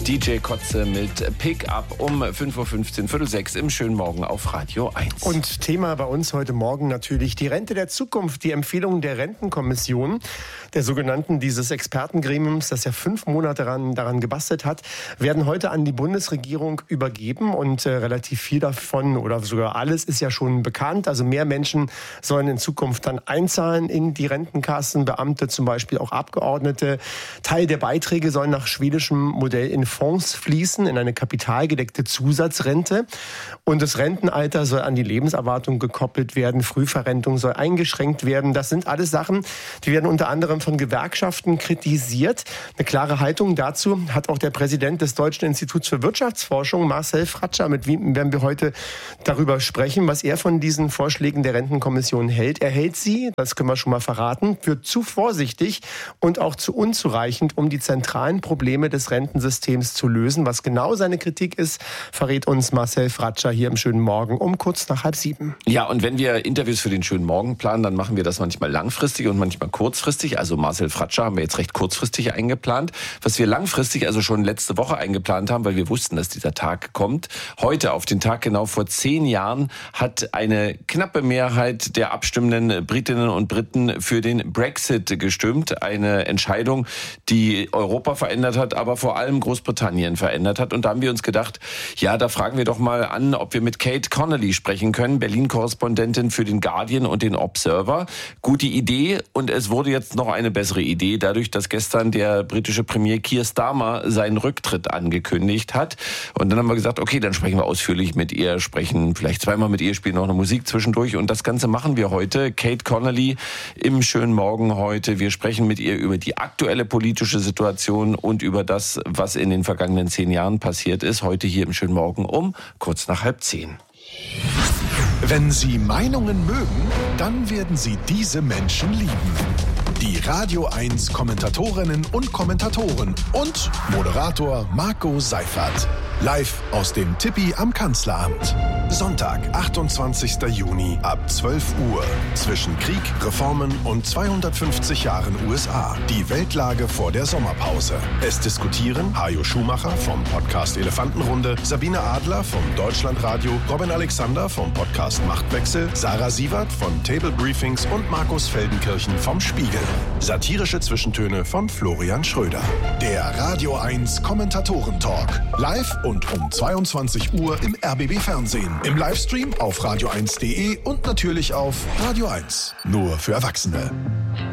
DJ Kotze mit Pick-up um 5.15 Uhr, Viertel 6 im schönen Morgen auf Radio 1. Und Thema bei uns heute Morgen natürlich die Rente der Zukunft, die Empfehlungen der Rentenkommission, der sogenannten dieses Expertengremiums, das ja 5 Monate daran gebastelt hat, werden heute an die Bundesregierung übergeben und relativ viel davon oder sogar alles ist ja schon bekannt. Also mehr Menschen sollen in Zukunft dann einzahlen in die Rentenkassen, Beamte zum Beispiel, auch Abgeordnete. Teil der Beiträge sollen nach schwedischem Modell in Fonds fließen, in eine kapitalgedeckte Zusatzrente. Und das Rentenalter soll an die Lebenserwartung gekoppelt werden. Frühverrentung soll eingeschränkt werden. Das sind alles Sachen, die werden unter anderem von Gewerkschaften kritisiert. Eine klare Haltung dazu hat auch der Präsident des Deutschen Instituts für Wirtschaftsforschung, Marcel Fratscher. Mit ihm werden wir heute darüber sprechen, was er von diesen Vorschlägen der Rentenkommission hält. Er hält sie, das können wir schon mal verraten, für zu vorsichtig und auch zu unzureichend, um die zentralen Probleme des Rentensystems zu lösen. Was genau seine Kritik ist, verrät uns Marcel Fratscher hier im Schönen Morgen um kurz nach 6:30. Ja, und wenn wir Interviews für den Schönen Morgen planen, dann machen wir das manchmal langfristig und manchmal kurzfristig. Also Marcel Fratscher haben wir jetzt recht kurzfristig eingeplant. Was wir langfristig, also schon letzte Woche eingeplant haben, weil wir wussten, dass dieser Tag kommt. Heute, auf den Tag genau vor 10 Jahren, hat eine knappe Mehrheit der abstimmenden Britinnen und Briten für den Brexit gestimmt. Eine Entscheidung, die Europa verändert hat, aber vor allem Großbritannien verändert hat. Und da haben wir uns gedacht, ja, da fragen wir doch mal an, ob wir mit Kate Connolly sprechen können, Berlin-Korrespondentin für den Guardian und den Observer. Gute Idee, und es wurde jetzt noch eine bessere Idee, dadurch, dass gestern der britische Premier Keir Starmer seinen Rücktritt angekündigt hat. Und dann haben wir gesagt, okay, dann sprechen wir ausführlich mit ihr, sprechen vielleicht zweimal mit ihr, spielen noch eine Musik zwischendurch. Und das Ganze machen wir heute. Kate Connolly im Schönen Morgen heute. Wir sprechen mit ihr über die aktuelle politische Situation und über das, was in den vergangenen 10 Jahren passiert ist. Heute hier im Schönen Morgen um kurz nach 9:30. Wenn Sie Meinungen mögen, dann werden Sie diese Menschen lieben. Die Radio 1 Kommentatorinnen und Kommentatoren und Moderator Marco Seifert. Live aus dem Tippi am Kanzleramt. Sonntag, 28. Juni ab 12 Uhr. Zwischen Krieg, Reformen und 250 Jahren USA. Die Weltlage vor der Sommerpause. Es diskutieren Hajo Schumacher vom Podcast Elefantenrunde, Sabine Adler vom Deutschlandradio, Robin Alexander vom Podcast Machtwechsel, Sarah Sievert von Table Briefings und Markus Feldenkirchen vom Spiegel. Satirische Zwischentöne von Florian Schröder. Der Radio 1 Kommentatoren-Talk. Live und um 22 Uhr im RBB-Fernsehen. Im Livestream auf radio1.de und natürlich auf Radio 1. Nur für Erwachsene.